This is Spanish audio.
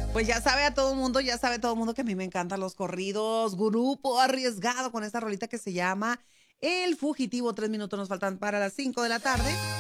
Pues ya sabe a todo el mundo, ya sabe todo el mundo que a mí me encantan los corridos. Grupo Arriesgado con esta rolita que se llama El Fugitivo. 3 minutos nos faltan para las 5 de la tarde.